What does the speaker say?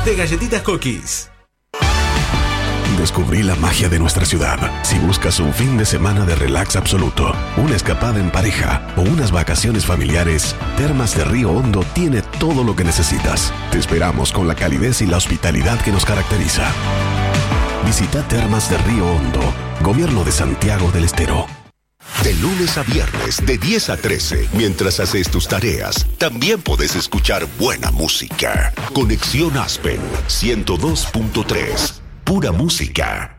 de Galletitas Cookies. Descubrí la magia de nuestra ciudad. Si buscas un fin de semana de relax absoluto, una escapada en pareja o unas vacaciones familiares, Termas de Río Hondo tiene todo lo que necesitas. Te esperamos con la calidez y la hospitalidad que nos caracteriza. Visita Termas de Río Hondo, Gobierno de Santiago del Estero. De lunes a viernes, de 10 a 13, mientras haces tus tareas, también podés escuchar buena música. Conexión Aspen 102.3. Pura música.